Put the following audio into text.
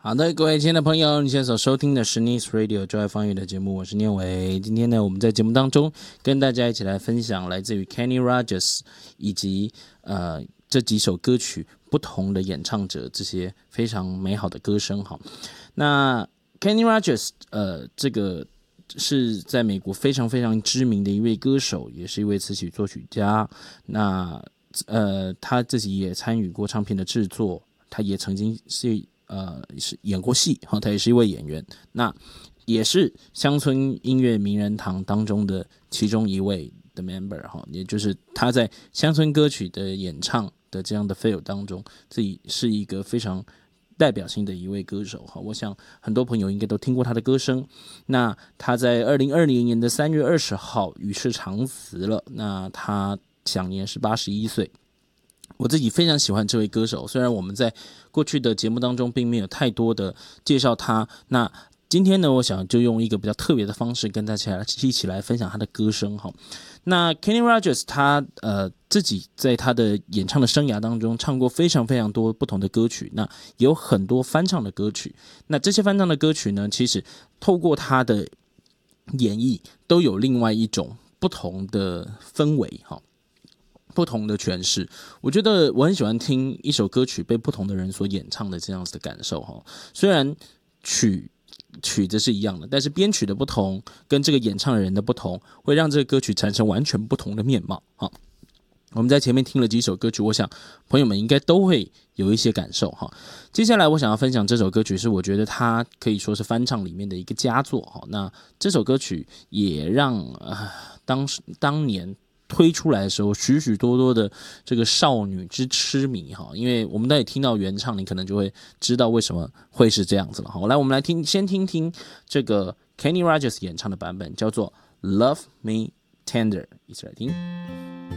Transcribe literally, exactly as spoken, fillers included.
好的，各位亲爱的朋友，你现在所收听的是 Nice Radio 就爱方言的节目，我是念伟。今天呢，我们在节目当中跟大家一起来分享来自于 Kenny Rogers 以及呃这几首歌曲不同的演唱者，这些非常美好的歌声。好，那 Kenny Rogers 呃这个是在美国非常非常知名的一位歌手，也是一位词曲作曲家。那呃他自己也参与过唱片的制作，他也曾经是。呃，是演过戏，他也是一位演员，那也是乡村音乐名人堂当中的其中一位的 member， 也就是他在乡村歌曲的演唱的这样的 feel 当中，自己是一个非常代表性的一位歌手。我想很多朋友应该都听过他的歌声。那他在二零二零年的三月二十号与世长辞了，那他享年是八十一岁。我自己非常喜欢这位歌手，虽然我们在过去的节目当中并没有太多的介绍他，那今天呢，我想就用一个比较特别的方式跟大家一起来分享他的歌声。那 Kenny Rogers 他呃自己在他的演唱的生涯当中唱过非常非常多不同的歌曲，那也有很多翻唱的歌曲。那这些翻唱的歌曲呢，其实透过他的演绎，都有另外一种不同的氛围哈。不同的诠释，我觉得我很喜欢听一首歌曲被不同的人所演唱的这样子的感受哈。虽然曲曲子是一样的，但是编曲的不同跟这个演唱的人的不同，会让这个歌曲产生完全不同的面貌哈。我们在前面听了几首歌曲，我想朋友们应该都会有一些感受哈。接下来我想要分享这首歌曲，是我觉得它可以说是翻唱里面的一个佳作哈。那这首歌曲也让呃当当年。推出来的时候，许许多多的这个少女之痴迷哈，因为我们待会听到原唱，你可能就会知道为什么会是这样子了哈。来，我们来听，先听听这个 Kenny Rogers 演唱的版本，叫做《Love Me Tender》，一起来听。